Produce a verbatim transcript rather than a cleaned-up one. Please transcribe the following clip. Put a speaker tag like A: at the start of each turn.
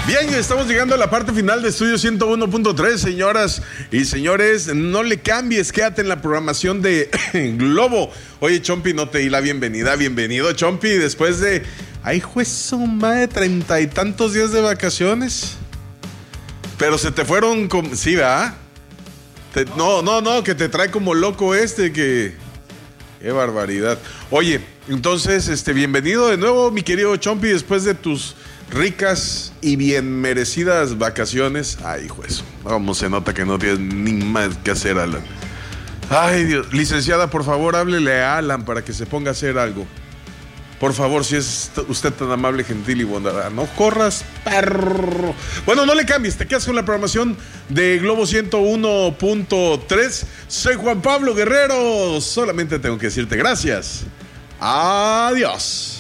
A: Bien, estamos llegando a la parte final de Estudio ciento uno punto tres, señoras y señores. No le cambies, quédate en la programación de Globo. Oye, Chompi, no te di la bienvenida. Bienvenido, Chompi, después de... Ay, juez, son más de treinta y tantos días de vacaciones. Pero se te fueron... Con... Sí, ¿verdad? Te... No, no, no, que te trae como loco este, que... Qué barbaridad. Oye, entonces, este, bienvenido de nuevo, mi querido Chompi, después de tus... ricas y bien merecidas vacaciones. Ay, juez, vamos, se nota que no tienes ni más que hacer, Alan. Ay, Dios. Licenciada, por favor, háblele a Alan para que se ponga a hacer algo. Por favor, si es usted tan amable, gentil y bondadosa. No corras, perro. Bueno, no le cambies, te quedas con la programación de Globo ciento uno punto tres. Soy Juan Pablo Guerrero. Solamente tengo que decirte gracias. Adiós.